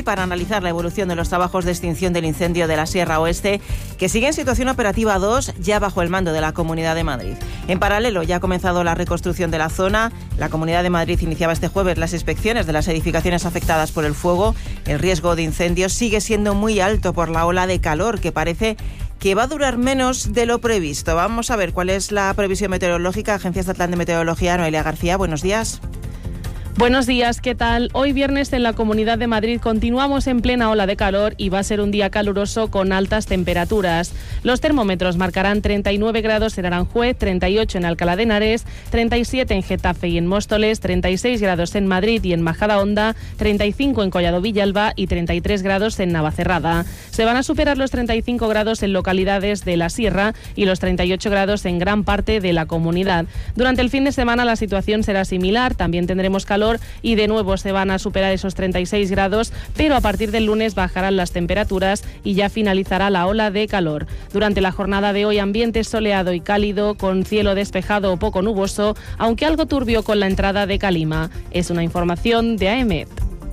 para analizar la evolución de los trabajos de extinción del incendio de la Sierra Oeste, que sigue en situación operativa 2, ya bajo el mando de la Comunidad de Madrid. En paralelo, ya ha comenzado la reconstrucción de la zona. La Comunidad de Madrid iniciaba este jueves las inspecciones de las edificaciones afectadas por el fuego. El riesgo de incendios sigue siendo muy alto por la ola de calor, que parece que va a durar menos de lo previsto. Vamos a ver cuál es la previsión meteorológica. Agencia Estatal de Meteorología, Noelia García, buenos días. Buenos días, ¿qué tal? Hoy viernes en la Comunidad de Madrid continuamos en plena ola de calor y va a ser un día caluroso con altas temperaturas. Los termómetros marcarán 39 grados en Aranjuez, 38 en Alcalá de Henares, 37 en Getafe y en Móstoles, 36 grados en Madrid y en Majadahonda, 35 en Collado Villalba y 33 grados en Navacerrada. Se van a superar los 35 grados en localidades de la Sierra y los 38 grados en gran parte de la comunidad. Durante el fin de semana la situación será similar, también tendremos calor y de nuevo se van a superar esos 36 grados, pero a partir del lunes bajarán las temperaturas y ya finalizará la ola de calor. Durante la jornada de hoy, ambiente soleado y cálido, con cielo despejado o poco nuboso, aunque algo turbio con la entrada de calima. Es una información de AEMET.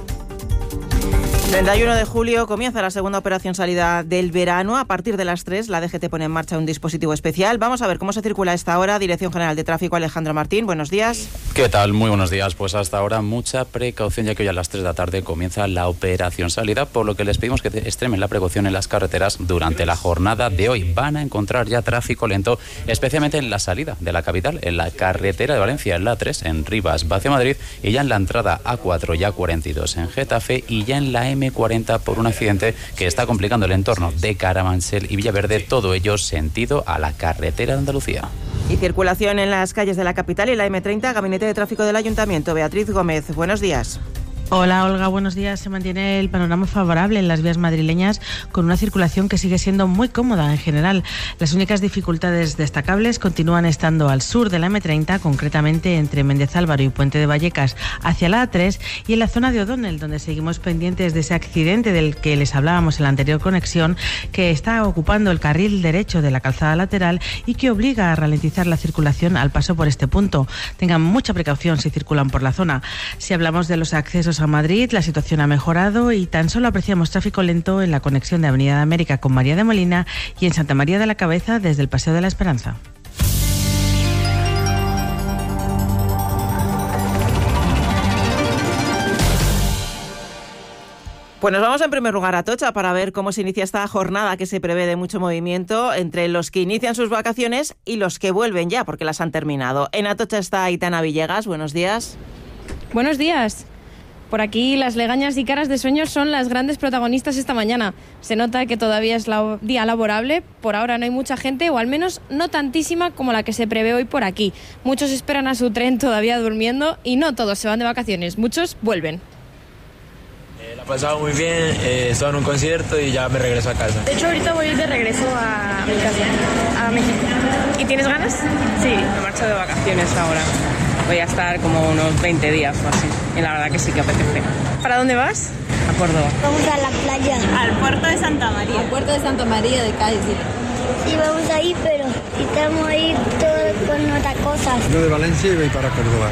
31 de julio comienza la segunda operación salida del verano. A partir de las 3, la DGT pone en marcha un dispositivo especial. Vamos a ver cómo se circula a esta hora. Dirección General de Tráfico, Alejandro Martín, buenos días. ¿Qué tal? Muy buenos días. Pues hasta ahora mucha precaución, ya que hoy a las 3 de la tarde comienza la operación salida, por lo que les pedimos que extremen la precaución en las carreteras durante la jornada de hoy. Van a encontrar ya tráfico lento, especialmente en la salida de la capital, en la carretera de Valencia, en la 3, en Rivas, hacia Madrid, y ya en la entrada A4 y A42 en Getafe, y ya en la M40 por un accidente que está complicando el entorno de Carabanchel y Villaverde, todo ello sentido a la carretera de Andalucía. Y circulación en las calles de la capital y la M30, Gabinete de Tráfico del Ayuntamiento. Beatriz Gómez, buenos días. Hola Olga, buenos días. Se mantiene el panorama favorable en las vías madrileñas, con una circulación que sigue siendo muy cómoda en general. Las únicas dificultades destacables continúan estando al sur de la M30, concretamente entre Méndez Álvaro y Puente de Vallecas hacia la A3, y en la zona de O'Donnell, donde seguimos pendientes de ese accidente del que les hablábamos en la anterior conexión, que está ocupando el carril derecho de la calzada lateral y que obliga a ralentizar la circulación al paso por este punto. Tengan mucha precaución si circulan por la zona. Si hablamos de los accesos a Madrid, la situación ha mejorado y tan solo apreciamos tráfico lento en la conexión de Avenida de América con María de Molina y en Santa María de la Cabeza desde el Paseo de la Esperanza. Pues nos vamos en primer lugar a Atocha para ver cómo se inicia esta jornada que se prevé de mucho movimiento entre los que inician sus vacaciones y los que vuelven ya porque las han terminado. En Atocha está Aitana Villegas, buenos días. Buenos días. Por aquí las legañas y caras de sueños son las grandes protagonistas esta mañana. Se nota que todavía es día laborable, por ahora no hay mucha gente, o al menos no tantísima como la que se prevé hoy por aquí. Muchos esperan a su tren todavía durmiendo y no todos se van de vacaciones, muchos vuelven. La he pasado muy bien, estaba en un concierto y ya me regreso a casa. De hecho ahorita voy de regreso a mi casa, a México. ¿Y tienes ganas? Sí, me marcho de vacaciones ahora. Voy a estar como unos 20 días o así. Y la verdad que sí que apetece. ¿Para dónde vas? A Córdoba. Vamos a la playa. Al puerto de Santa María. Al puerto de Santa María de Cádiz. Sí, vamos ahí, pero estamos ahí todos con otras cosas. Yo de Valencia y voy para Córdoba.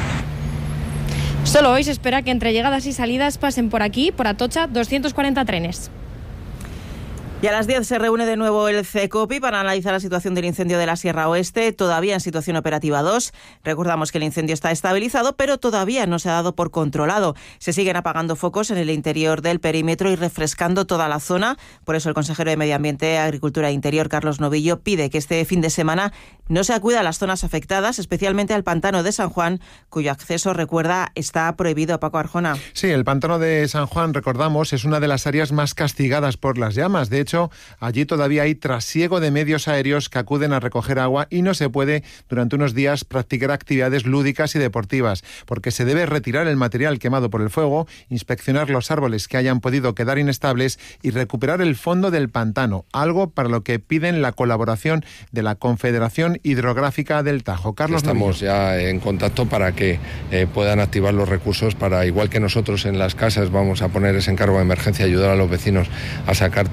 Solo hoy se espera que entre llegadas y salidas pasen por aquí, por Atocha, 240 trenes. Y a las 10 se reúne de nuevo el CECOPI para analizar la situación del incendio de la Sierra Oeste, todavía en situación operativa 2. Recordamos que el incendio está estabilizado, pero todavía no se ha dado por controlado. Se siguen apagando focos en el interior del perímetro y refrescando toda la zona. Por eso el consejero de Medio Ambiente, Agricultura e Interior, Carlos Novillo, pide que este fin de semana no se acuda a las zonas afectadas, especialmente al pantano de San Juan, cuyo acceso, recuerda, está prohibido. Paco Arjona. Sí, el pantano de San Juan, recordamos, es una de las áreas más castigadas por las llamas. De hecho, allí todavía hay trasiego de medios aéreos que acuden a recoger agua y no se puede durante unos días practicar actividades lúdicas y deportivas, porque se debe retirar el material quemado por el fuego, inspeccionar los árboles que hayan podido quedar inestables y recuperar el fondo del pantano, algo para lo que piden la colaboración de la Confederación Hidrográfica del Tajo. Carlos Estamos ya en contacto para que puedan activar los recursos para, igual que nosotros en las casas vamos a poner ese encargo de emergencia, ayudar a los vecinos a sacar toda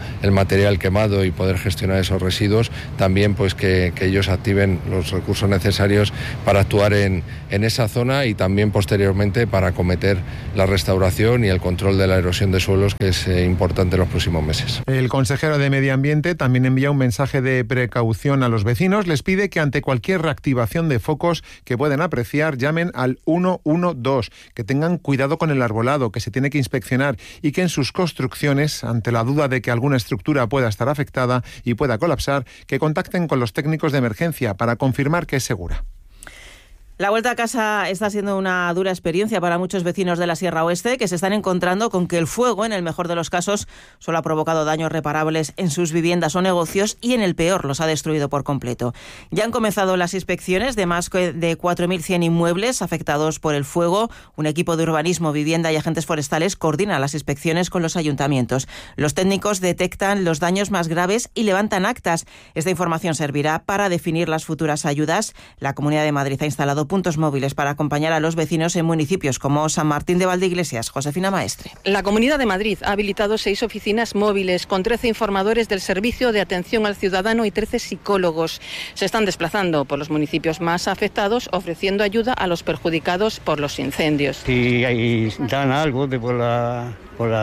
el material quemado y poder gestionar esos residuos, también pues que ellos activen los recursos necesarios para actuar en esa zona y también posteriormente para acometer la restauración y el control de la erosión de suelos, que es importante en los próximos meses. El consejero de Medio Ambiente también envía un mensaje de precaución a los vecinos. Les pide que ante cualquier reactivación de focos que pueden apreciar llamen al 112, que tengan cuidado con el arbolado que se tiene que inspeccionar y que en sus construcciones, ante la duda de que alguna estructura pueda estar afectada y pueda colapsar, que contacten con los técnicos de emergencia para confirmar que es segura. La vuelta a casa está siendo una dura experiencia para muchos vecinos de la Sierra Oeste, que se están encontrando con que el fuego, en el mejor de los casos, solo ha provocado daños reparables en sus viviendas o negocios y en el peor los ha destruido por completo. Ya han comenzado las inspecciones de más de 4.100 inmuebles afectados por el fuego. Un equipo de urbanismo, vivienda y agentes forestales coordina las inspecciones con los ayuntamientos. Los técnicos detectan los daños más graves y levantan actas. Esta información servirá para definir las futuras ayudas. La Comunidad de Madrid ha instalado puntos móviles para acompañar a los vecinos en municipios como San Martín de Valdeiglesias. Josefina Maestre. La Comunidad de Madrid ha habilitado 6 oficinas móviles con 13 informadores del Servicio de Atención al Ciudadano y 13 psicólogos. Se están desplazando por los municipios más afectados, ofreciendo ayuda a los perjudicados por los incendios. Si dan algo por la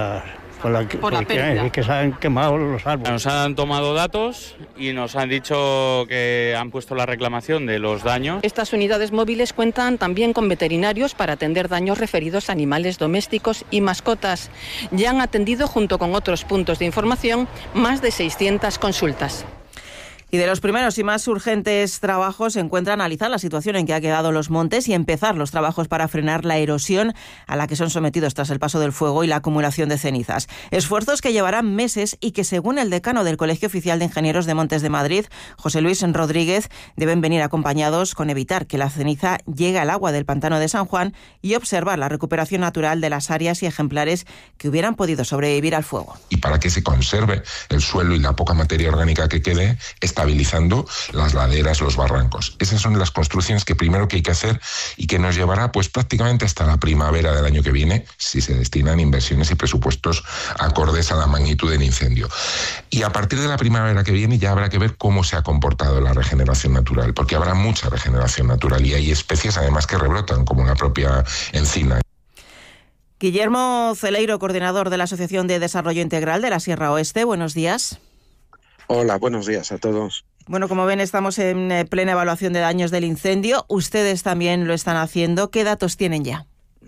pérdida. Que se han quemado los árboles. Nos han tomado datos y nos han dicho que han puesto la reclamación de los daños. Estas unidades móviles cuentan también con veterinarios para atender daños referidos a animales domésticos y mascotas. Ya han atendido, junto con otros puntos de información, más de 600 consultas. Y de los primeros y más urgentes trabajos se encuentra analizar la situación en que ha quedado Los Montes y empezar los trabajos para frenar la erosión a la que son sometidos tras el paso del fuego y la acumulación de cenizas. Esfuerzos que llevarán meses y que, según el decano del Colegio Oficial de Ingenieros de Montes de Madrid, José Luis Rodríguez, deben venir acompañados con evitar que la ceniza llegue al agua del pantano de San Juan y observar la recuperación natural de las áreas y ejemplares que hubieran podido sobrevivir al fuego. Y para que se conserve el suelo y la poca materia orgánica que quede, estabilizando las laderas, los barrancos. Esas son las construcciones que primero que hay que hacer y que nos llevará pues prácticamente hasta la primavera del año que viene, si se destinan inversiones y presupuestos acordes a la magnitud del incendio. Y a partir de la primavera que viene ya habrá que ver cómo se ha comportado la regeneración natural, porque habrá mucha regeneración natural y hay especies además que rebrotan, como la propia encina. Guillermo Celeiro, coordinador de la Asociación de Desarrollo Integral de la Sierra Oeste. Buenos días. Hola, buenos días a todos. Bueno, como ven, estamos en plena evaluación de daños del incendio. Ustedes también lo están haciendo. ¿Qué datos tienen ya?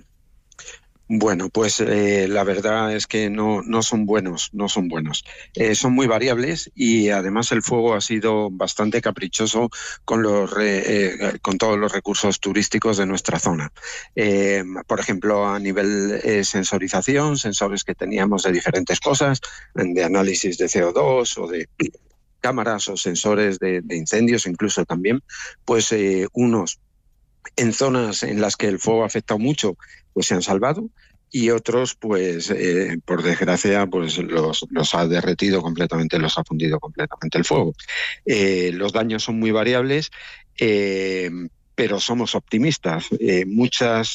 Bueno, pues la verdad es que no son buenos. Son muy variables y además el fuego ha sido bastante caprichoso con todos los recursos turísticos de nuestra zona. Por ejemplo, a nivel sensorización, sensores que teníamos de diferentes cosas, de análisis de CO2 o de cámaras o sensores de incendios incluso también, pues unos en zonas en las que el fuego ha afectado mucho, pues se han salvado, y otros, pues por desgracia, pues los ha derretido completamente, los ha fundido completamente el fuego. Los daños son muy variables, pero somos optimistas. Muchas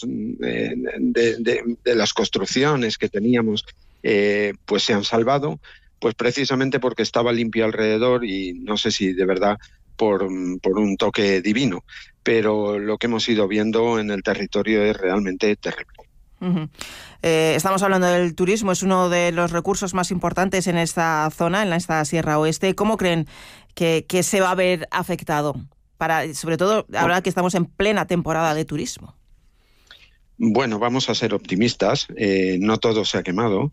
de las construcciones que teníamos pues se han salvado, pues precisamente porque estaba limpio alrededor y no sé si de verdad por un toque divino, pero lo que hemos ido viendo en el territorio es realmente terrible. Uh-huh. Estamos hablando del turismo, es uno de los recursos más importantes en esta zona, en esta Sierra Oeste. ¿Cómo creen que se va a ver afectado? Sobre todo ahora que estamos en plena temporada de turismo. Bueno, vamos a ser optimistas, no todo se ha quemado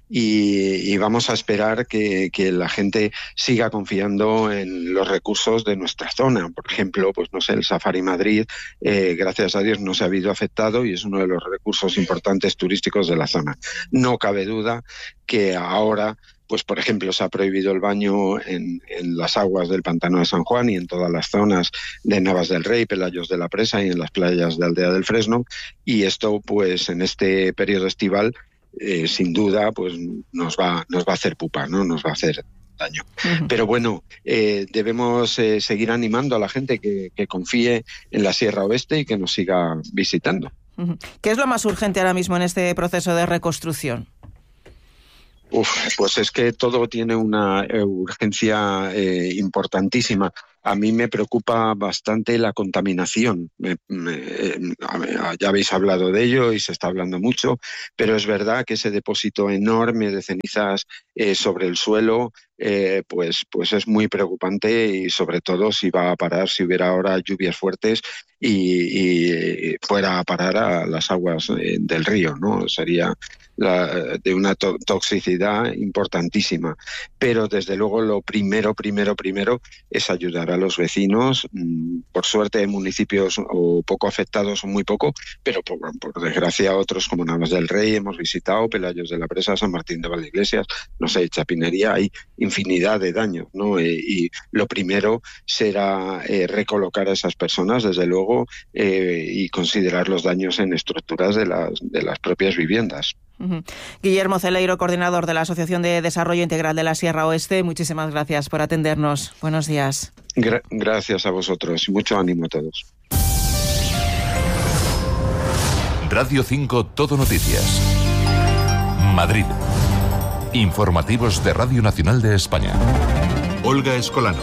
y vamos a esperar que la gente siga confiando en los recursos de nuestra zona. Por ejemplo, pues no sé, el Safari Madrid, gracias a Dios no se ha visto afectado y es uno de los recursos importantes turísticos de la zona. No cabe duda que ahora, pues por ejemplo, se ha prohibido el baño en las aguas del pantano de San Juan y en todas las zonas de Navas del Rey, Pelayos de la Presa y en las playas de Aldea del Fresno, y esto pues en este periodo estival sin duda pues nos va a hacer pupa, ¿no? Nos va a hacer daño. Uh-huh. Pero bueno, debemos seguir animando a la gente que confíe en la Sierra Oeste y que nos siga visitando. Uh-huh. ¿Qué es lo más urgente ahora mismo en este proceso de reconstrucción? Pues es que todo tiene una urgencia importantísima. A mí me preocupa bastante la contaminación. Ya habéis hablado de ello y se está hablando mucho, pero es verdad que ese depósito enorme de cenizas sobre el suelo pues es muy preocupante, y sobre todo si va a parar, si hubiera ahora lluvias fuertes y fuera a parar a las aguas del río, ¿no? Sería de una toxicidad importantísima. Pero desde luego lo primero es ayudar a los vecinos. Por suerte en municipios o poco afectados o muy poco, pero por desgracia otros como Navas del Rey hemos visitado, Pelayos de la Presa, San Martín de Valdeiglesias, no sé, Chapinería, hay infinidad de daños, ¿no? Y lo primero será recolocar a esas personas, desde luego, y considerar los daños en estructuras de las propias viviendas. Guillermo Celeiro, coordinador de la Asociación de Desarrollo Integral de la Sierra Oeste, muchísimas gracias por atendernos. Buenos días. Gracias a vosotros y mucho ánimo a todos. Radio 5 Todo Noticias. Madrid. Informativos de Radio Nacional de España. Olga Escolano.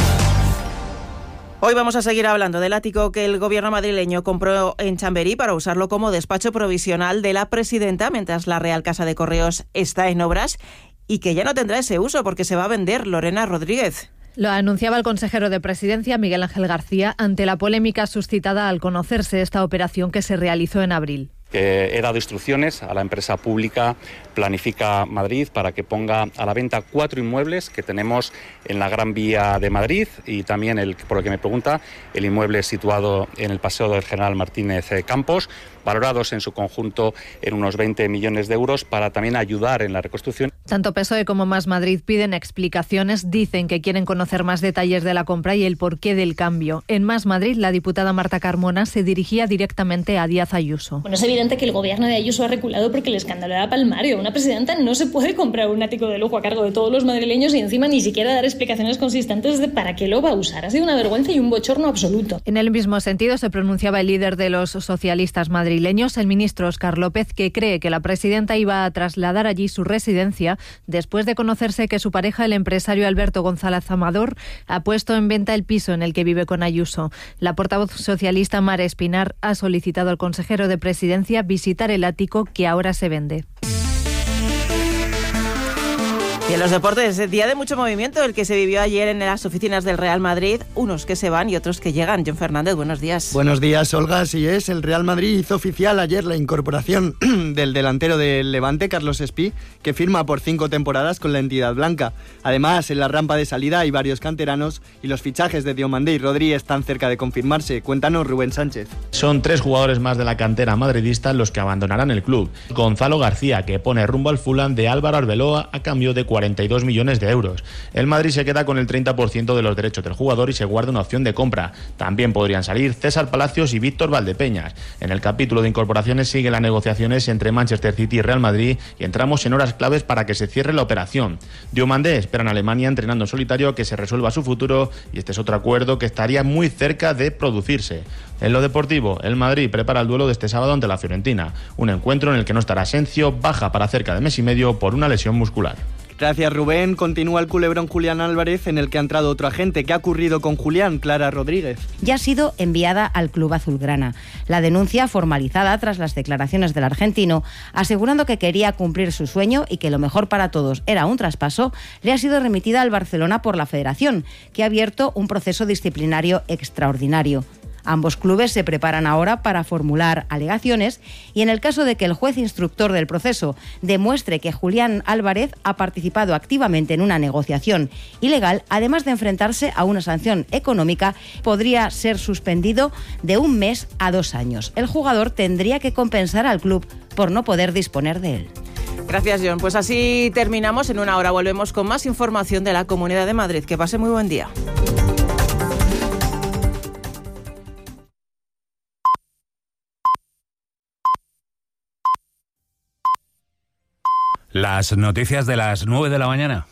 Hoy vamos a seguir hablando del ático que el gobierno madrileño compró en Chamberí para usarlo como despacho provisional de la presidenta mientras la Real Casa de Correos está en obras, y que ya no tendrá ese uso porque se va a vender. Lorena Rodríguez. Lo anunciaba el consejero de Presidencia, Miguel Ángel García, ante la polémica suscitada al conocerse esta operación que se realizó en abril. He dado instrucciones a la empresa pública Planifica Madrid para que ponga a la venta 4 inmuebles que tenemos en la Gran Vía de Madrid, y también, por lo que me pregunta, el inmueble situado en el Paseo del General Martínez Campos, valorados en su conjunto en unos 20 millones de euros, para también ayudar en la reconstrucción. Tanto PSOE como Más Madrid piden explicaciones, dicen que quieren conocer más detalles de la compra y el porqué del cambio. En Más Madrid, la diputada Marta Carmona se dirigía directamente a Díaz Ayuso. Bueno, es evidente que el gobierno de Ayuso ha reculado porque el escándalo era palmario. Una presidenta no se puede comprar un ático de lujo a cargo de todos los madrileños y encima ni siquiera dar explicaciones consistentes de para qué lo va a usar. Ha sido una vergüenza y un bochorno absoluto. En el mismo sentido se pronunciaba el líder de los socialistas madrileños, el ministro Óscar López, que cree que la presidenta iba a trasladar allí su residencia después de conocerse que su pareja, el empresario Alberto González Amador, ha puesto en venta el piso en el que vive con Ayuso. La portavoz socialista Mara Espinar ha solicitado al consejero de Presidencia visitar el ático que ahora se vende. Y en los deportes, día de mucho movimiento el que se vivió ayer en las oficinas del Real Madrid, unos que se van y otros que llegan. John Fernández, buenos días. Buenos días, Olga. Así es, el Real Madrid hizo oficial ayer la incorporación del delantero del Levante, Carlos Espí, que firma por 5 temporadas con la entidad blanca. Además, en la rampa de salida hay varios canteranos y los fichajes de Diomandé y Rodri están cerca de confirmarse. Cuéntanos, Rubén Sánchez. Son 3 jugadores más de la cantera madridista los que abandonarán el club. Gonzalo García, que pone rumbo al Fulham de Álvaro Arbeloa a cambio de 42 millones de euros. El Madrid se queda con el 30% de los derechos del jugador y se guarda una opción de compra. También podrían salir César Palacios y Víctor Valdepeñas. En el capítulo de incorporaciones siguen las negociaciones entre Manchester City y Real Madrid y entramos en horas claves para que se cierre la operación. Diomandé espera en Alemania entrenando en solitario que se resuelva su futuro, y este es otro acuerdo que estaría muy cerca de producirse. En lo deportivo, el Madrid prepara el duelo de este sábado ante la Fiorentina, un encuentro en el que no estará Asensio, baja para cerca de mes y medio por una lesión muscular. Gracias, Rubén. Continúa el culebrón Julián Álvarez, en el que ha entrado otro agente. ¿Qué ha ocurrido con Julián? Clara Rodríguez. Ya ha sido enviada al club azulgrana. La denuncia, formalizada tras las declaraciones del argentino, asegurando que quería cumplir su sueño y que lo mejor para todos era un traspaso, le ha sido remitida al Barcelona por la Federación, que ha abierto un proceso disciplinario extraordinario. Ambos clubes se preparan ahora para formular alegaciones y en el caso de que el juez instructor del proceso demuestre que Julián Álvarez ha participado activamente en una negociación ilegal, además de enfrentarse a una sanción económica, podría ser suspendido de 1 mes a 2 años. El jugador tendría que compensar al club por no poder disponer de él. Gracias, John. Pues así terminamos. En una hora volvemos con más información de la Comunidad de Madrid. Que pase muy buen día. Las noticias de las 9 de la mañana.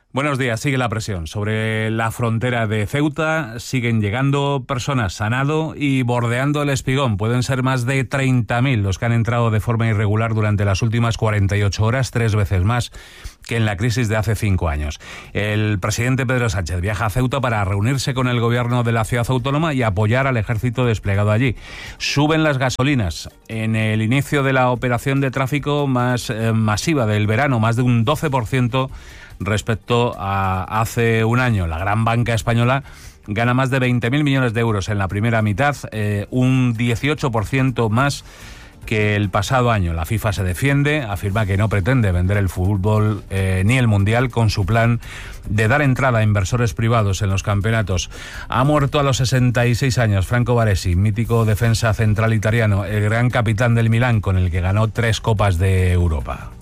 Buenos días. Sigue la presión sobre la frontera de Ceuta. Siguen llegando personas a nado y bordeando el Espigón. Pueden ser más de 30.000 los que han entrado de forma irregular durante las últimas 48 horas, 3 veces más que en la crisis de hace 5 años. El presidente Pedro Sánchez viaja a Ceuta para reunirse con el gobierno de la ciudad autónoma y apoyar al ejército desplegado allí. Suben las gasolinas. En el inicio de la operación de tráfico más masiva del verano, más de un 12% respecto a hace un año. La gran banca española gana más de 20.000 millones de euros en la primera mitad, un 18% más que el pasado año. La FIFA se defiende, afirma que no pretende vender el fútbol ni el Mundial con su plan de dar entrada a inversores privados en los campeonatos. Ha muerto a los 66 años Franco Baresi, mítico defensa central italiano, el gran capitán del Milán, con el que ganó 3 Copas de Europa.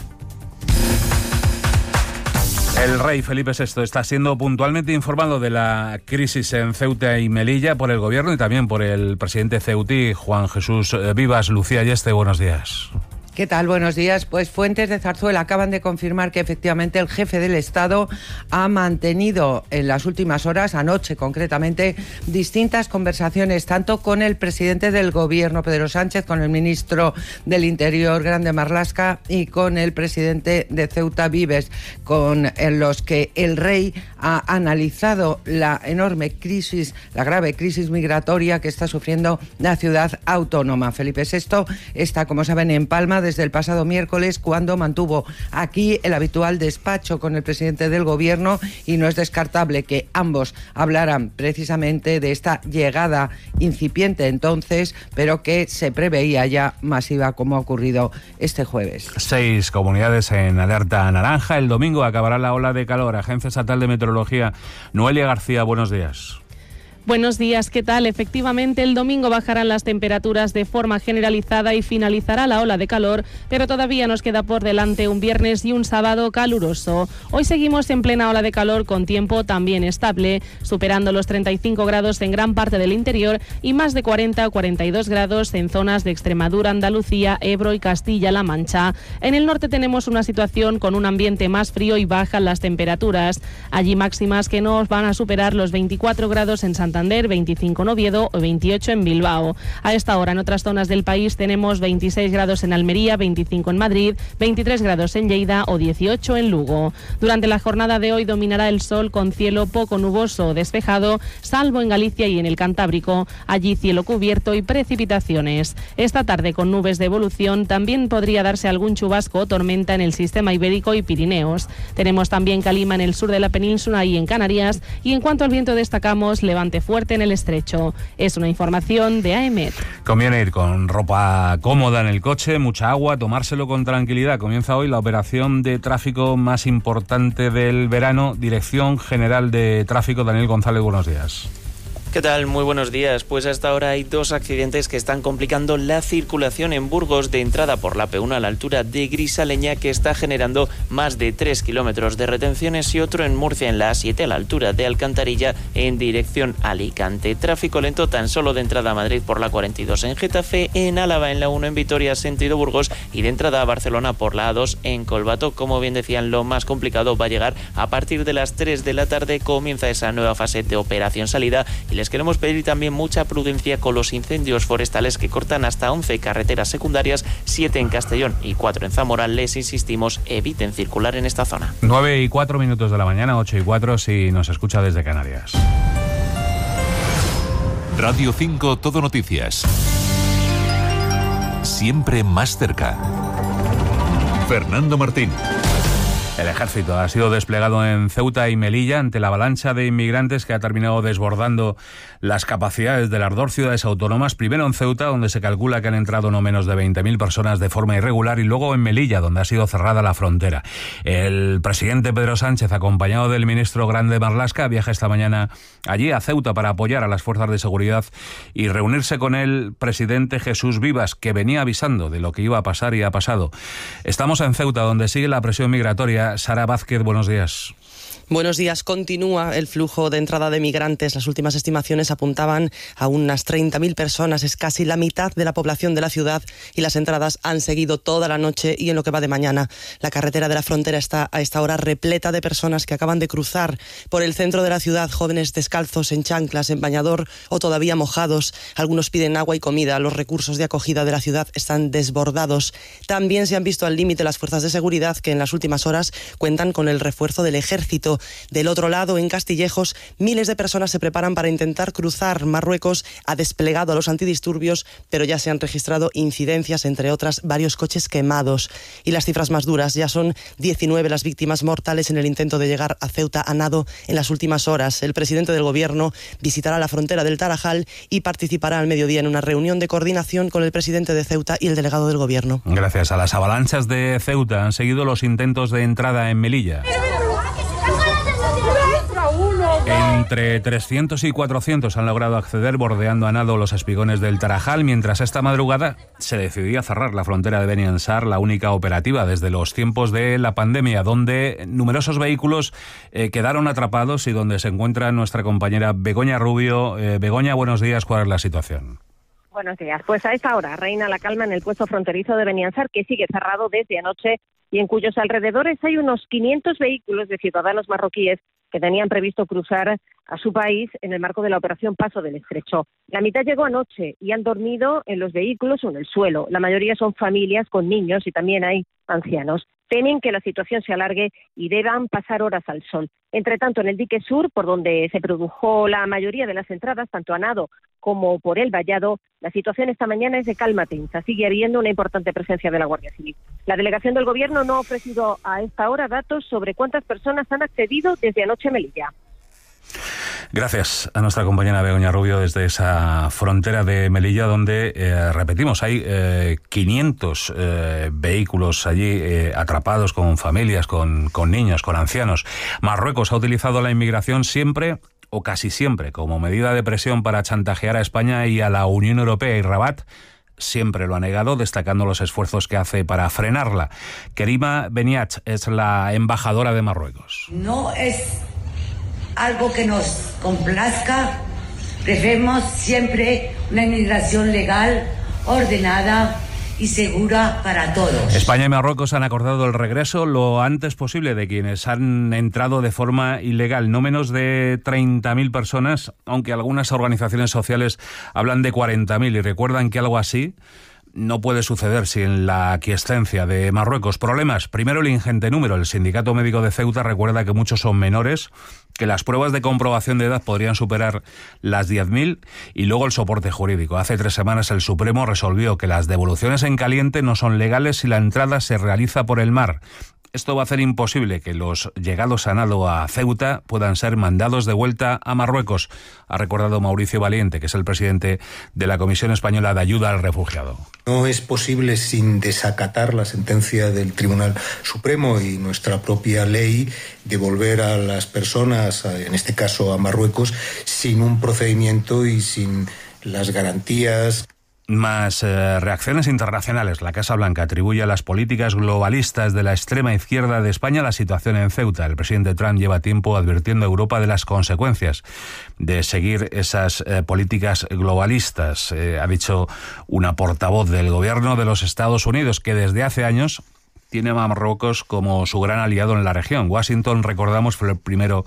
El rey Felipe VI está siendo puntualmente informado de la crisis en Ceuta y Melilla por el gobierno y también por el presidente ceutí, Juan Jesús Vivas. Lucía Yeste, buenos días. ¿Qué tal? Buenos días. Pues fuentes de Zarzuela acaban de confirmar que efectivamente el jefe del Estado ha mantenido en las últimas horas, anoche concretamente, distintas conversaciones, tanto con el presidente del Gobierno, Pedro Sánchez, con el ministro del Interior, Grande Marlaska, y con el presidente de Ceuta, Vives, con los que el rey ha analizado la enorme crisis, la grave crisis migratoria que está sufriendo la ciudad autónoma. Felipe VI está, como saben, en Palma desde el pasado miércoles, cuando mantuvo aquí el habitual despacho con el presidente del Gobierno, y no es descartable que ambos hablaran precisamente de esta llegada incipiente entonces, pero que se preveía ya masiva, como ha ocurrido este jueves. 6 comunidades en alerta naranja. El domingo acabará la ola de calor. Agencia Estatal de Meteorología. Noelia García, buenos días. Buenos días, ¿qué tal? Efectivamente, el domingo bajarán las temperaturas de forma generalizada y finalizará la ola de calor, pero todavía nos queda por delante un viernes y un sábado caluroso. Hoy seguimos en plena ola de calor con tiempo también estable, superando los 35 grados en gran parte del interior y más de 40 o 42 grados en zonas de Extremadura, Andalucía, Ebro y Castilla-La Mancha. En el norte tenemos una situación con un ambiente más frío y bajan las temperaturas. Allí máximas que no van a superar los 24 grados en Santander, 25 en Oviedo o 28 en Bilbao. A esta hora en otras zonas del país tenemos 26 grados en Almería, 25 en Madrid, 23 grados en Lleida o 18 en Lugo. Durante la jornada de hoy dominará el sol con cielo poco nuboso o despejado, salvo en Galicia y en el Cantábrico. Allí cielo cubierto y precipitaciones. Esta tarde con nubes de evolución también podría darse algún chubasco o tormenta en el sistema ibérico y Pirineos. Tenemos también calima en el sur de la península y en Canarias, y en cuanto al viento destacamos levante fuerte en el estrecho. Es una información de AEMET. Conviene ir con ropa cómoda en el coche, mucha agua, tomárselo con tranquilidad. Comienza hoy la operación de tráfico más importante del verano. Dirección General de Tráfico, Daniel González, buenos días. ¿Qué tal? Muy buenos días. Pues hasta ahora hay 2 accidentes que están complicando la circulación en Burgos, de entrada por la P1 a la altura de Grisaleña, que está generando más de 3 kilómetros de retenciones, y otro en Murcia, en la A7 a la altura de Alcantarilla, en dirección Alicante. Tráfico lento tan solo de entrada a Madrid por la 42 en Getafe, en Álava en la 1 en Vitoria sentido Burgos, y de entrada a Barcelona por la A2 en Colbato. Como bien decían, lo más complicado va a llegar a partir de las 3 de la tarde. Comienza esa nueva fase de operación salida, y les queremos pedir también mucha prudencia con los incendios forestales que cortan hasta 11 carreteras secundarias, 7 en Castellón y 4 en Zamora. Les insistimos, eviten circular en esta zona. 9:04 de la mañana, 8:04 si nos escucha desde Canarias. Radio 5 Todo Noticias. Siempre más cerca. Fernando Martín. El ejército ha sido desplegado en Ceuta y Melilla ante la avalancha de inmigrantes que ha terminado desbordando las capacidades de las 2 ciudades autónomas. Primero en Ceuta, donde se calcula que han entrado no menos de 20.000 personas de forma irregular, y luego en Melilla, donde ha sido cerrada la frontera. El presidente Pedro Sánchez, acompañado del ministro Grande Marlaska, viaja esta mañana allí a Ceuta para apoyar a las fuerzas de seguridad y reunirse con el presidente Jesús Vivas, que venía avisando de lo que iba a pasar y ha pasado. Estamos en Ceuta, donde sigue la presión migratoria. Sara Vázquez, buenos días. Buenos días. Continúa el flujo de entrada de migrantes. Las últimas estimaciones apuntaban a unas 30.000 personas. Es casi la mitad de la población de la ciudad y las entradas han seguido toda la noche y en lo que va de mañana. La carretera de la frontera está a esta hora repleta de personas que acaban de cruzar por el centro de la ciudad, jóvenes descalzos, en chanclas, en bañador o todavía mojados. Algunos piden agua y comida. Los recursos de acogida de la ciudad están desbordados. También se han visto al límite las fuerzas de seguridad, que en las últimas horas cuentan con el refuerzo del ejército. Del otro lado, en Castillejos, miles de personas se preparan para intentar cruzar. Marruecos ha desplegado a los antidisturbios, pero ya se han registrado incidencias, entre otras, varios coches quemados. Y las cifras más duras: ya son 19 las víctimas mortales en el intento de llegar a Ceuta a nado en las últimas horas. El presidente del gobierno visitará la frontera del Tarajal y participará al mediodía en una reunión de coordinación con el presidente de Ceuta y el delegado del gobierno. Gracias a las avalanchas de Ceuta han seguido los intentos de entrada en Melilla. Entre 300 y 400 han logrado acceder bordeando a nado los espigones del Tarajal, mientras esta madrugada se decidía cerrar la frontera de Beni Ansar, la única operativa desde los tiempos de la pandemia, donde numerosos vehículos quedaron atrapados y donde se encuentra nuestra compañera Begoña Rubio. Begoña, buenos días. ¿Cuál es la situación? Buenos días. Pues a esta hora reina la calma en el puesto fronterizo de Beni Ansar, que sigue cerrado desde anoche y en cuyos alrededores hay unos 500 vehículos de ciudadanos marroquíes que tenían previsto cruzar a su país en el marco de la operación Paso del Estrecho. La mitad llegó anoche y han dormido en los vehículos o en el suelo. La mayoría son familias con niños y también hay ancianos. Temen que la situación se alargue y deban pasar horas al sol. Entre tanto, en el dique sur, por donde se produjo la mayoría de las entradas, tanto a nado como por el vallado, la situación esta mañana es de calma tensa. Sigue habiendo una importante presencia de la Guardia Civil. La delegación del Gobierno no ha ofrecido a esta hora datos sobre cuántas personas han accedido desde anoche a Melilla. Gracias a nuestra compañera Begoña Rubio desde esa frontera de Melilla, donde, repetimos, hay 500 vehículos allí atrapados con familias, con niños, con ancianos. Marruecos ha utilizado la inmigración siempre o casi siempre como medida de presión para chantajear a España y a la Unión Europea, y Rabat siempre lo ha negado, destacando los esfuerzos que hace para frenarla. Kerima Beniach es la embajadora de Marruecos. No es algo que nos complazca. Preferimos siempre una inmigración legal, ordenada y segura para todos. España y Marruecos han acordado el regreso lo antes posible de quienes han entrado de forma ilegal. No menos de 30.000 personas, aunque algunas organizaciones sociales hablan de 40.000 y recuerdan que algo así no puede suceder sin la aquiescencia de Marruecos. Problemas. Primero, el ingente número. El Sindicato Médico de Ceuta recuerda que muchos son menores, que las pruebas de comprobación de edad podrían superar las 10.000, y luego el soporte jurídico. Hace 3 semanas el Supremo resolvió que las devoluciones en caliente no son legales si la entrada se realiza por el mar. Esto va a hacer imposible que los llegados a nado a Ceuta puedan ser mandados de vuelta a Marruecos, ha recordado Mauricio Valiente, que es el presidente de la Comisión Española de Ayuda al Refugiado. No es posible, sin desacatar la sentencia del Tribunal Supremo y nuestra propia ley, devolver a las personas, en este caso a Marruecos, sin un procedimiento y sin las garantías. Más reacciones internacionales. La Casa Blanca atribuye a las políticas globalistas de la extrema izquierda de España la situación en Ceuta. El presidente Trump lleva tiempo advirtiendo a Europa de las consecuencias de seguir esas políticas globalistas. Ha dicho una portavoz del gobierno de los Estados Unidos, que desde hace años tiene a Marruecos como su gran aliado en la región. Washington, recordamos, fue el primero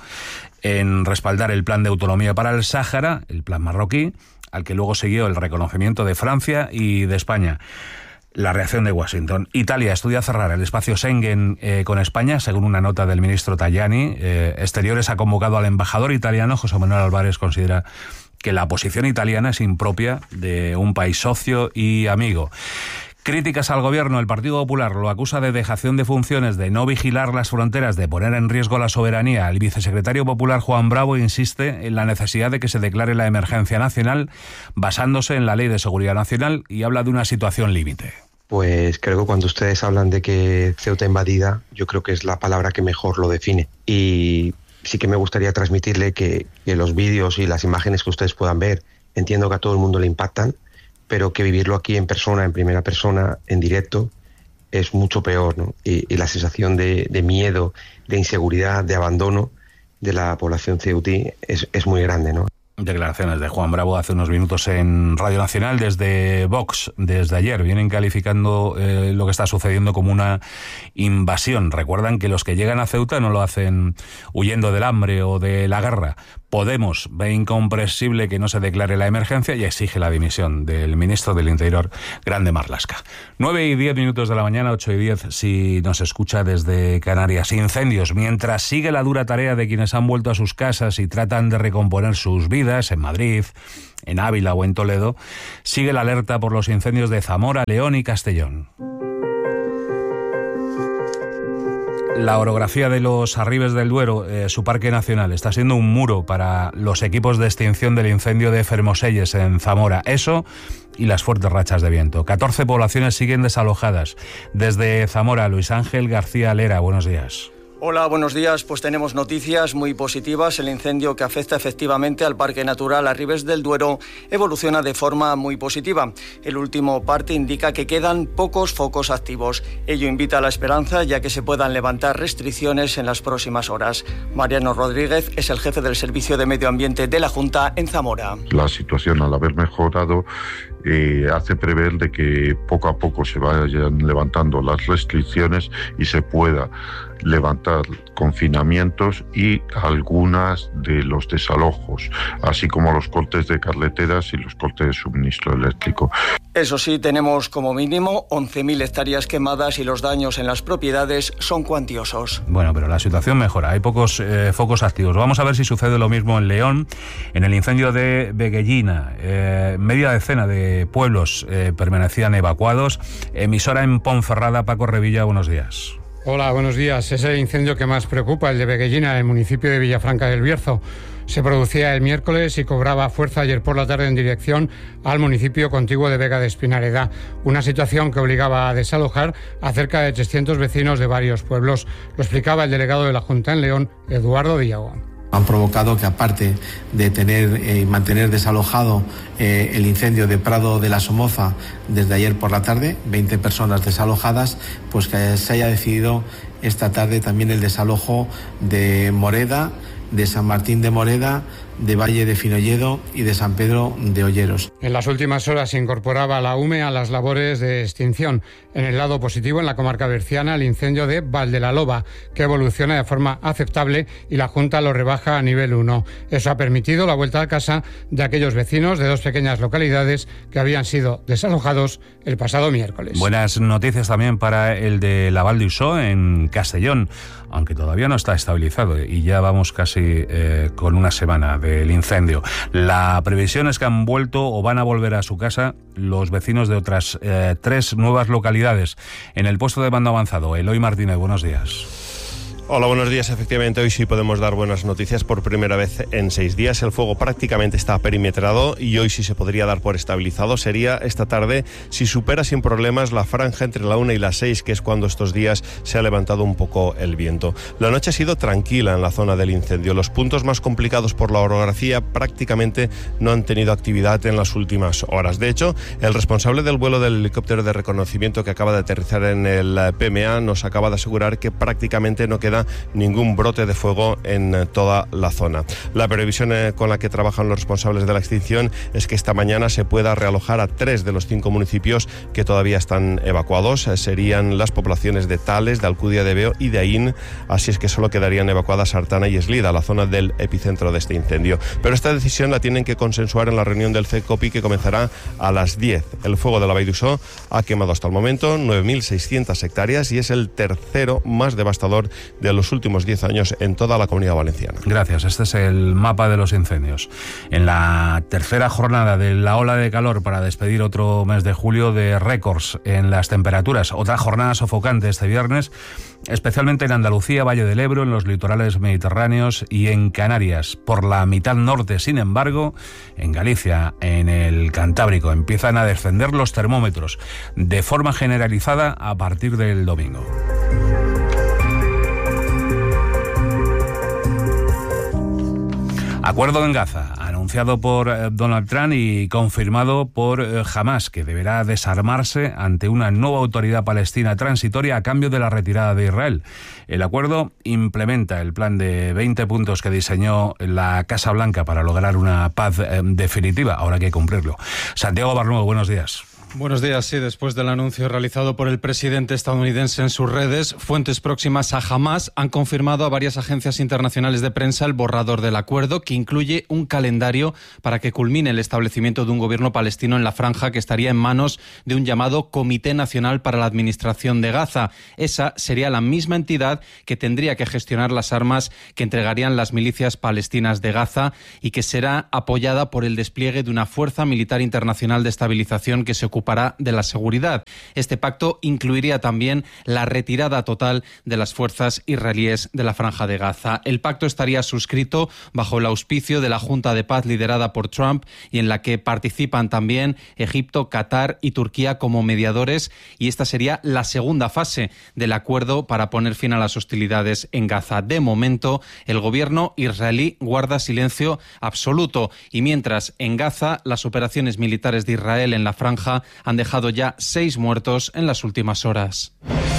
en respaldar el plan de autonomía para el Sáhara, el plan marroquí, al que luego siguió el reconocimiento de Francia y de España. La reacción de Washington. Italia estudia cerrar el espacio Schengen con España, según una nota del ministro Tajani. Exteriores ha convocado al embajador italiano. José Manuel Álvarez considera que la posición italiana es impropia de un país socio y amigo. Críticas al gobierno. El Partido Popular lo acusa de dejación de funciones, de no vigilar las fronteras, de poner en riesgo la soberanía. El vicesecretario popular Juan Bravo insiste en la necesidad de que se declare la emergencia nacional basándose en la Ley de Seguridad Nacional y habla de una situación límite. Pues creo que cuando ustedes hablan de que Ceuta invadida, yo creo que es la palabra que mejor lo define. Y sí que me gustaría transmitirle que los vídeos y las imágenes que ustedes puedan ver, entiendo que a todo el mundo le impactan, pero que vivirlo aquí en persona, en primera persona, en directo, es mucho peor, ¿no? Y la sensación de miedo, de inseguridad, de abandono, de la población ceutí es muy grande, ¿no? Declaraciones de Juan Bravo hace unos minutos en Radio Nacional desde Vox. Desde ayer vienen calificando lo que está sucediendo como una invasión. Recuerdan que los que llegan a Ceuta no lo hacen huyendo del hambre o de la guerra. Podemos ve incomprensible que no se declare la emergencia y exige la dimisión del ministro del Interior, Grande Marlaska. 9:10 de la mañana, 8:10 si nos escucha desde Canarias. Incendios. Mientras sigue la dura tarea de quienes han vuelto a sus casas y tratan de recomponer sus vidas en Madrid, en Ávila o en Toledo, sigue la alerta por los incendios de Zamora, León y Castellón. La orografía de los Arribes del Duero, su parque nacional, está siendo un muro para los equipos de extinción del incendio de Fermoselles en Zamora. Eso y las fuertes rachas de viento. 14 poblaciones siguen desalojadas. Desde Zamora, Luis Ángel García Lera, buenos días. Hola, buenos días. Pues tenemos noticias muy positivas. El incendio que afecta efectivamente al Parque Natural Arribes del Duero evoluciona de forma muy positiva. El último parte indica que quedan pocos focos activos. Ello invita a la esperanza, ya que se puedan levantar restricciones en las próximas horas. Mariano Rodríguez es el jefe del Servicio de Medio Ambiente de la Junta en Zamora. La situación, al haber mejorado, hace prever de que poco a poco se vayan levantando las restricciones y se pueda levantar confinamientos y algunas de los desalojos, así como los cortes de carreteras y los cortes de suministro eléctrico. Eso sí, tenemos como mínimo 11.000 hectáreas quemadas y los daños en las propiedades son cuantiosos. Bueno, pero la situación mejora, hay pocos focos activos. Vamos a ver si sucede lo mismo en León, en el incendio de Veguellina. Media decena de pueblos permanecían evacuados. Emisora en Ponferrada, Paco Revilla, buenos días. Hola, buenos días. Es el incendio que más preocupa, el de Veguellina, en el municipio de Villafranca del Bierzo. Se producía el miércoles y cobraba fuerza ayer por la tarde en dirección al municipio contiguo de Vega de Espinareda. Una situación que obligaba a desalojar a cerca de 300 vecinos de varios pueblos. Lo explicaba el delegado de la Junta en León, Eduardo Villagón. Han provocado que, aparte de tener y mantener desalojado el incendio de Prado de la Somoza desde ayer por la tarde, 20 personas desalojadas, pues que se haya decidido esta tarde también el desalojo de Moreda, de San Martín de Moreda, de Valle de Finolledo y de San Pedro de Olleros. En las últimas horas se incorporaba la UME a las labores de extinción. En el lado positivo, en la comarca berciana, el incendio de Valdelaloba, que evoluciona de forma aceptable y la Junta lo rebaja a nivel 1. Eso ha permitido la vuelta a casa de aquellos vecinos de dos pequeñas localidades que habían sido desalojados el pasado miércoles. Buenas noticias también para el de la Val d'Uixó en Castellón, aunque todavía no está estabilizado y ya vamos casi con una semana del incendio. La previsión es que han vuelto o van a volver a su casa los vecinos de otras 3 nuevas localidades. En el puesto de mando avanzado, Eloy Martínez, buenos días. Hola, buenos días. Efectivamente, hoy sí podemos dar buenas noticias. Por primera vez en 6 días el fuego prácticamente está perimetrado y hoy sí se podría dar por estabilizado. Sería esta tarde si supera sin problemas la franja entre la 1 y las 6, que es cuando estos días se ha levantado un poco el viento. La noche ha sido tranquila en la zona del incendio. Los puntos más complicados por la orografía prácticamente no han tenido actividad en las últimas horas. De hecho, el responsable del vuelo del helicóptero de reconocimiento que acaba de aterrizar en el PMA nos acaba de asegurar que prácticamente no queda ningún brote de fuego en toda la zona. La previsión con la que trabajan los responsables de la extinción es que esta mañana se pueda realojar a 3 de los 5 municipios que todavía están evacuados. Serían las poblaciones de Tales, de Alcudia de Veo y de Aín, así es que solo quedarían evacuadas Artana y Eslida, la zona del epicentro de este incendio. Pero esta decisión la tienen que consensuar en la reunión del CECOPI, que comenzará a las 10. El fuego de la Val d'Uixó ha quemado hasta el momento 9.600 hectáreas y es el tercero más devastador de los últimos 10 años en toda la Comunidad Valenciana. Gracias. Este es el mapa de los incendios. En la tercera jornada de la ola de calor para despedir otro mes de julio de récords en las temperaturas. Otra jornada sofocante este viernes, especialmente en Andalucía, Valle del Ebro, en los litorales mediterráneos y en Canarias. Por la mitad norte, sin embargo, en Galicia, en el Cantábrico, empiezan a descender los termómetros de forma generalizada a partir del domingo. Acuerdo en Gaza, anunciado por Donald Trump y confirmado por Hamas, que deberá desarmarse ante una nueva autoridad palestina transitoria a cambio de la retirada de Israel. El acuerdo implementa el plan de 20 puntos que diseñó la Casa Blanca para lograr una paz definitiva. Ahora hay que cumplirlo. Santiago Barnuevo, buenos días. Buenos días. Sí, después del anuncio realizado por el presidente estadounidense en sus redes, fuentes próximas a Hamas han confirmado a varias agencias internacionales de prensa el borrador del acuerdo, que incluye un calendario para que culmine el establecimiento de un gobierno palestino en la franja, que estaría en manos de un llamado Comité Nacional para la Administración de Gaza. Esa sería la misma entidad que tendría que gestionar las armas que entregarían las milicias palestinas de Gaza y que será apoyada por el despliegue de una fuerza militar internacional de estabilización que se ocupará de la seguridad. Este pacto incluiría también la retirada total de las fuerzas israelíes de la Franja de Gaza. El pacto estaría suscrito bajo el auspicio de la Junta de Paz liderada por Trump y en la que participan también Egipto, Qatar y Turquía como mediadores, y esta sería la segunda fase del acuerdo para poner fin a las hostilidades en Gaza. De momento, el gobierno israelí guarda silencio absoluto y mientras en Gaza las operaciones militares de Israel en la franja han dejado ya 6 muertos en las últimas horas.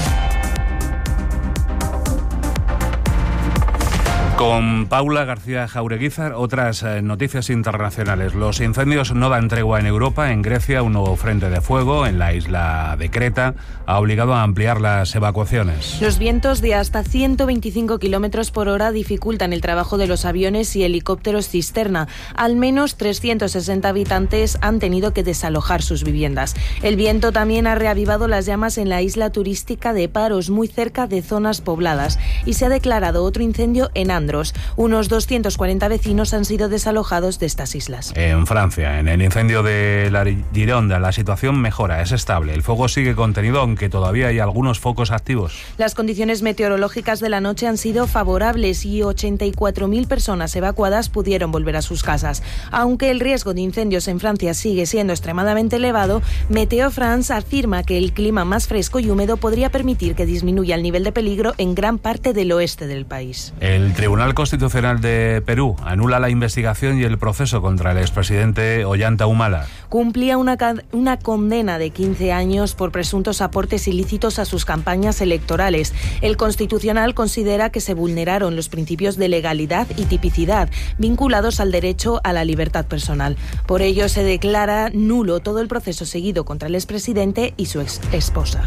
Con Paula García Jaureguizar, otras noticias internacionales. Los incendios no dan tregua en Europa. En Grecia, un nuevo frente de fuego en la isla de Creta ha obligado a ampliar las evacuaciones. Los vientos de hasta 125 kilómetros por hora dificultan el trabajo de los aviones y helicópteros cisterna. Al menos 360 habitantes han tenido que desalojar sus viviendas. El viento también ha reavivado las llamas en la isla turística de Paros, muy cerca de zonas pobladas, y se ha declarado otro incendio en Andros. Unos 240 vecinos han sido desalojados de estas islas. En Francia, en el incendio de la Gironda, la situación mejora, es estable. El fuego sigue contenido, aunque todavía hay algunos focos activos. Las condiciones meteorológicas de la noche han sido favorables y 84.000 personas evacuadas pudieron volver a sus casas. Aunque el riesgo de incendios en Francia sigue siendo extremadamente elevado, Meteo France afirma que el clima más fresco y húmedo podría permitir que disminuya el nivel de peligro en gran parte del oeste del país. El Tribunal Constitucional de Perú anula la investigación y el proceso contra el expresidente Ollanta Humala. Cumplía una condena de 15 años por presuntos aportes ilícitos a sus campañas electorales. El Constitucional considera que se vulneraron los principios de legalidad y tipicidad vinculados al derecho a la libertad personal. Por ello se declara nulo todo el proceso seguido contra el expresidente y su esposa.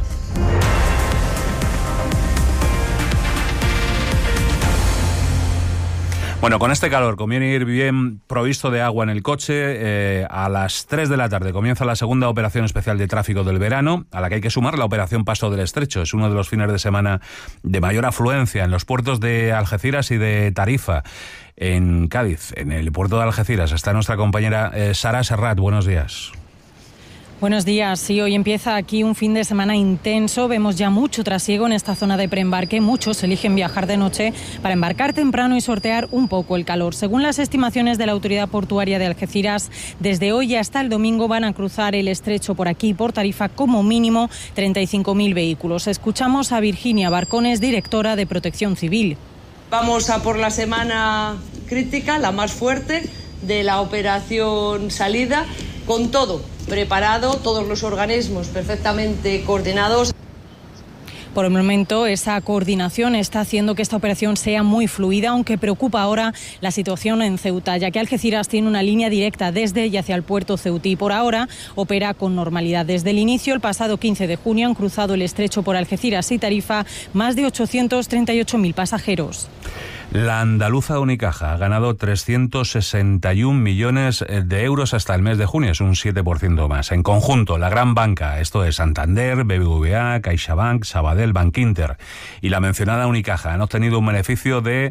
Bueno, con este calor conviene ir bien provisto de agua en el coche. A las 3 de la tarde comienza la segunda operación especial de tráfico del verano, a la que hay que sumar la operación Paso del Estrecho. Es uno de los fines de semana de mayor afluencia en los puertos de Algeciras y de Tarifa. En Cádiz, en el puerto de Algeciras, está nuestra compañera Sara Serrat. Buenos días. Buenos días. Sí, hoy empieza aquí un fin de semana intenso. Vemos ya mucho trasiego en esta zona de preembarque. Muchos eligen viajar de noche para embarcar temprano y sortear un poco el calor. Según las estimaciones de la Autoridad Portuaria de Algeciras, desde hoy hasta el domingo van a cruzar el estrecho por aquí, por Tarifa, como mínimo 35.000 vehículos. Escuchamos a Virginia Barcones, directora de Protección Civil. Vamos a por la semana crítica, la más fuerte de la operación salida, con todo preparado, todos los organismos perfectamente coordinados. Por el momento, esa coordinación está haciendo que esta operación sea muy fluida, aunque preocupa ahora la situación en Ceuta, ya que Algeciras tiene una línea directa desde y hacia el puerto ceutí. Por ahora opera con normalidad. Desde el inicio, el pasado 15 de junio, han cruzado el estrecho por Algeciras y Tarifa más de 838.000 pasajeros. La andaluza Unicaja ha ganado 361 millones de euros hasta el mes de junio, es un 7% más. En conjunto, la gran banca, esto es Santander, BBVA, CaixaBank, Sabadell, Bankinter y la mencionada Unicaja, han obtenido un beneficio de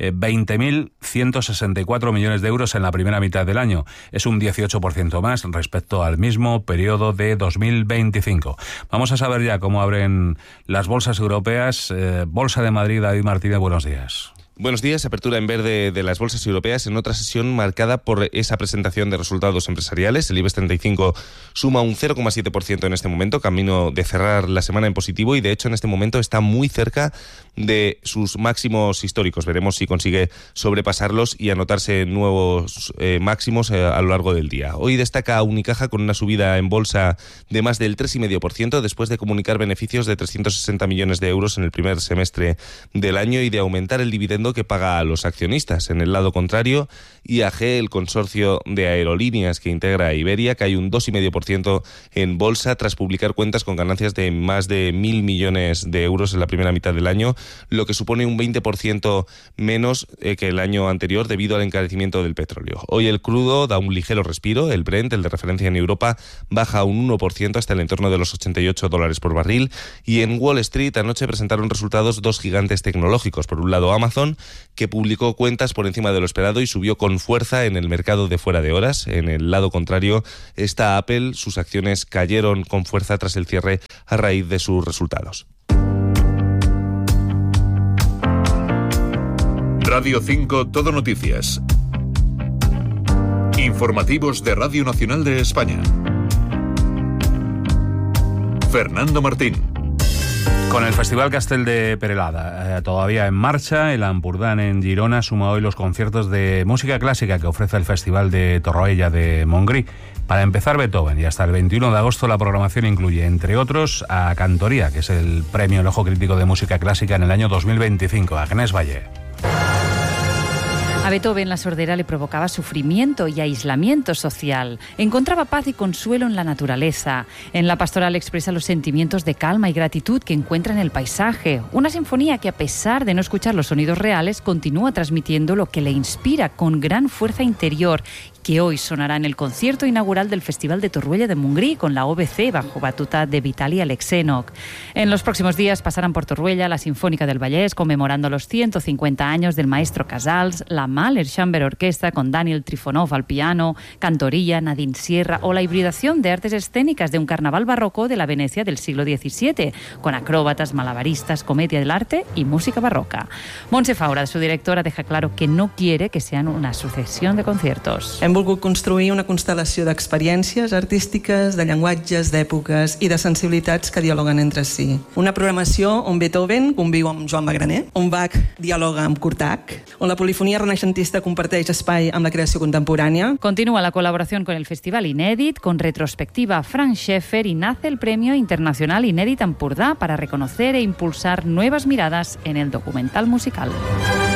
20.164 millones de euros en la primera mitad del año. Es un 18% más respecto al mismo periodo de 2025. Vamos a saber ya cómo abren las bolsas europeas. Bolsa de Madrid, David Martínez, buenos días. Buenos días. Apertura en verde de las bolsas europeas en otra sesión marcada por esa presentación de resultados empresariales. El IBEX 35 suma un 0,7% en este momento, camino de cerrar la semana en positivo, y de hecho en este momento está muy cerca de sus máximos históricos. Veremos si consigue sobrepasarlos y anotarse nuevos máximos a lo largo del día. Hoy destaca Unicaja con una subida en bolsa de más del 3,5% después de comunicar beneficios de 360 millones de euros en el primer semestre del año y de aumentar el dividendo que paga a los accionistas. En el lado contrario, IAG, el consorcio de aerolíneas que integra a Iberia, cae un 2,5% en bolsa tras publicar cuentas con ganancias de más de 1.000 millones de euros en la primera mitad del año, lo que supone un 20% menos que el año anterior debido al encarecimiento del petróleo. Hoy el crudo da un ligero respiro. El Brent, el de referencia en Europa, baja un 1% hasta el entorno de los $88 por barril, y en Wall Street anoche presentaron resultados dos gigantes tecnológicos. Por un lado, Amazon, que publicó cuentas por encima de lo esperado y subió con fuerza en el mercado de fuera de horas. En el lado contrario está Apple. Sus acciones cayeron con fuerza tras el cierre a raíz de sus resultados. Radio 5 Todo Noticias. Informativos de Radio Nacional de España. Fernando Martín. Con el Festival Castell de Perelada todavía en marcha, el Ampurdán en Girona suma hoy los conciertos de música clásica que ofrece el Festival de Torroella de Montgrí. Para empezar, Beethoven, y hasta el 21 de agosto la programación incluye, entre otros, a Cantoría, que es el premio El Ojo Crítico de Música Clásica en el año 2025. Agnès Valle. A Beethoven la sordera le provocaba sufrimiento y aislamiento social. Encontraba paz y consuelo en la naturaleza. En la pastoral expresa los sentimientos de calma y gratitud que encuentra en el paisaje. Una sinfonía que, a pesar de no escuchar los sonidos reales, continúa transmitiendo lo que le inspira con gran fuerza interior, que hoy sonará en el concierto inaugural del Festival de Torroella de Montgrí con la OBC bajo batuta de Vitali Alexenok. En los próximos días pasarán por Torroella la Sinfónica del Vallès, conmemorando los 150 años del maestro Casals, la Mahler Chamber Orquesta con Daniel Trifonov al piano, Cantoría, Nadine Sierra, o la hibridación de artes escénicas de un carnaval barroco de la Venecia del siglo XVII, con acróbatas, malabaristas, comedia del arte y música barroca. Montse Faura, su directora, deja claro que no quiere que sean una sucesión de conciertos. Hem volgut construir una constel·lació d'experiències artístiques, de llenguatges, d'èpoques i de sensibilitats que dialoguen entre si. Una programació on Beethoven conviu amb Joan Magraner, on Bach dialoga amb Kurtak, on la polifonia renaixentista comparteix espai amb la creació contemporània. Continúa la colaboración con el Festival Inédit, con retrospectiva Frank Schäfer, y nace el Premio Internacional Inédit Ampurdá para reconocer e impulsar nuevas miradas en el documental musical.